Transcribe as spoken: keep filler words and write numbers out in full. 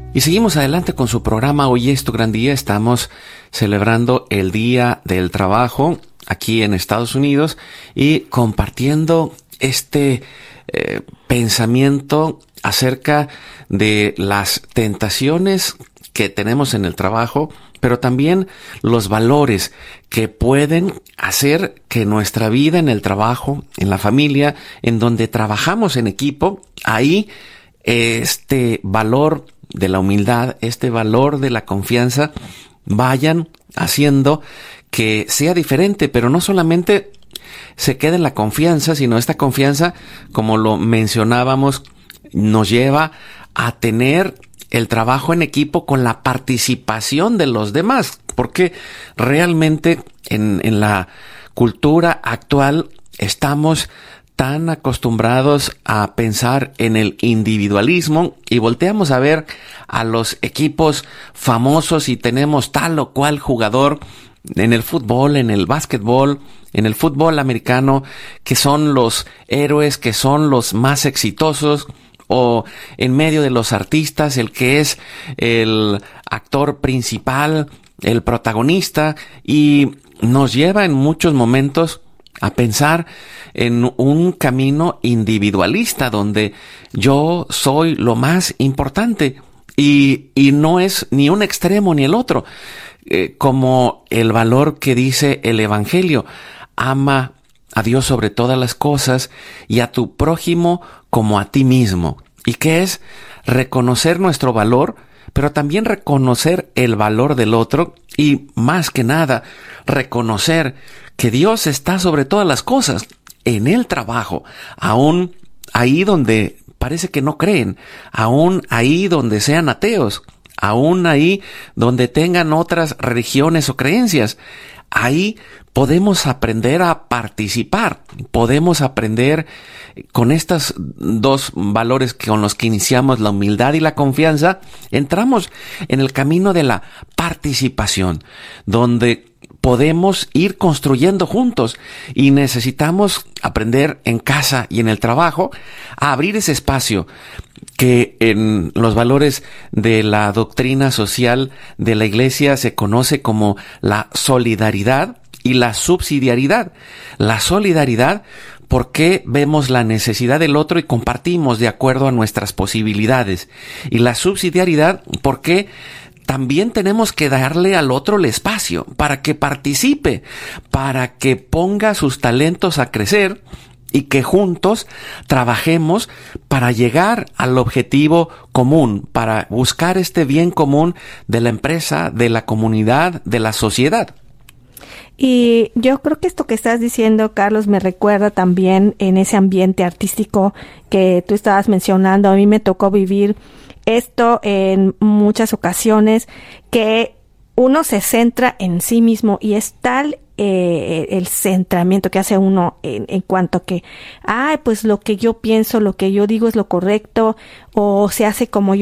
Y seguimos adelante con su programa. Hoy es tu gran día. Estamos celebrando el Día del Trabajo aquí en Estados Unidos y compartiendo este eh, pensamiento acerca de las tentaciones que tenemos en el trabajo, pero también los valores que pueden hacer que nuestra vida en el trabajo, en la familia, en donde trabajamos en equipo, ahí este valor de la humildad, este valor de la confianza, vayan haciendo que sea diferente, pero no solamente se quede en la confianza, sino esta confianza, como lo mencionábamos, nos lleva a tener el trabajo en equipo con la participación de los demás, porque realmente en, en la cultura actual estamos tan acostumbrados a pensar en el individualismo y volteamos a ver a los equipos famosos y tenemos tal o cual jugador en el fútbol, en el básquetbol, en el fútbol americano, que son los héroes, que son los más exitosos, o en medio de los artistas, el que es el actor principal, el protagonista, y nos lleva en muchos momentos a pensar en un camino individualista donde yo soy lo más importante y, y no es ni un extremo ni el otro, eh, como el valor que dice el Evangelio: ama a Dios sobre todas las cosas y a tu prójimo como a ti mismo. ¿Y qué es? Reconocer nuestro valor, pero también reconocer el valor del otro y, más que nada, reconocer que Dios está sobre todas las cosas, en el trabajo, aún ahí donde parece que no creen, aún ahí donde sean ateos, aún ahí donde tengan otras religiones o creencias. Ahí podemos aprender a participar, podemos aprender con estos dos valores con los que iniciamos, la humildad y la confianza. Entramos en el camino de la participación, donde podemos ir construyendo juntos y necesitamos aprender en casa y en el trabajo a abrir ese espacio que en los valores de la doctrina social de la Iglesia se conoce como la solidaridad y la subsidiariedad. La solidaridad porque vemos la necesidad del otro y compartimos de acuerdo a nuestras posibilidades. Y la subsidiariedad porque también tenemos que darle al otro el espacio para que participe, para que ponga sus talentos a crecer y que juntos trabajemos para llegar al objetivo común, para buscar este bien común de la empresa, de la comunidad, de la sociedad. Y yo creo que esto que estás diciendo, Carlos, me recuerda también en ese ambiente artístico que tú estabas mencionando. A mí me tocó vivir esto en muchas ocasiones, que uno se centra en sí mismo y es tal eh, el centramiento que hace uno en, en cuanto a que, ah, pues lo que yo pienso, lo que yo digo es lo correcto, o se hace como yo